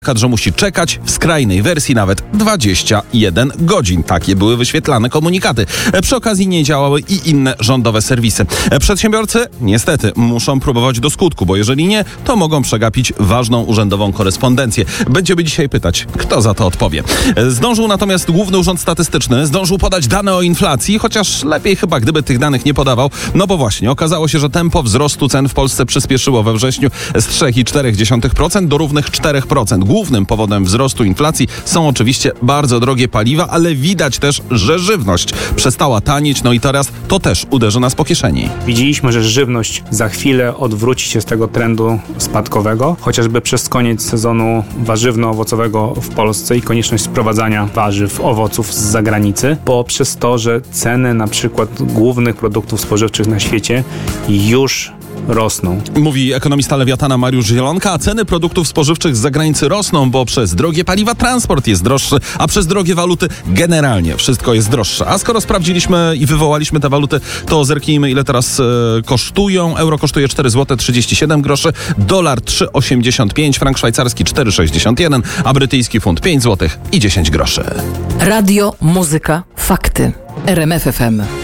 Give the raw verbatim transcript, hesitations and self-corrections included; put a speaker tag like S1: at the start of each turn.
S1: że musi czekać w skrajnej wersji nawet dwadzieścia jeden godzin. Takie były wyświetlane komunikaty. Przy okazji nie działały i inne rządowe serwisy. Przedsiębiorcy niestety muszą próbować do skutku, bo jeżeli nie, to mogą przegapić ważną urzędową korespondencję. Będziemy dzisiaj pytać, kto za to odpowie. Zdążył natomiast Główny Urząd Statystyczny, zdążył podać dane o inflacji, chociaż lepiej chyba, gdyby tych danych nie podawał, no bo właśnie okazało się, że tempo wzrostu cen w Polsce przyspieszyło we wrześniu z trzy przecinek cztery procent do równych cztery procent. Głównym powodem wzrostu inflacji są oczywiście bardzo drogie paliwa, ale widać też, że żywność przestała tanieć, no i teraz to też uderzy nas po kieszeni.
S2: Widzieliśmy, że żywność za chwilę odwróci się z tego trendu spadkowego, chociażby przez koniec sezonu warzywno-owocowego w Polsce i konieczność sprowadzania warzyw, owoców z zagranicy, poprzez to, że ceny na przykład głównych produktów spożywczych na świecie już rosną.
S1: Mówi ekonomista Lewiatana Mariusz Zielonka, a ceny produktów spożywczych z zagranicy rosną, bo przez drogie paliwa transport jest droższy, a przez drogie waluty generalnie wszystko jest droższe. A skoro sprawdziliśmy i wywołaliśmy te waluty, to zerknijmy, ile teraz e, kosztują. Euro kosztuje cztery złote trzydzieści siedem groszy, dolar trzy złote osiemdziesiąt pięć, frank szwajcarski cztery złote sześćdziesiąt jeden, a brytyjski funt pięć złotych i dziesięć groszy.
S3: Radio, muzyka, fakty. R M F F M.